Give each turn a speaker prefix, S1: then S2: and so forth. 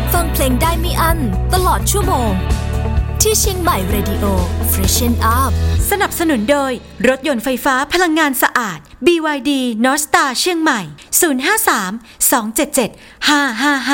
S1: ฟังเพลงได้ไม่อั้นตลอดชั่วโมงที่เชียงใหม่ Radio Freshen Up
S2: สนับสนุนโดยรถยนต์ไฟฟ้าพลังงานสะอาด BYD North Star เชียงใหม่ 053 277 555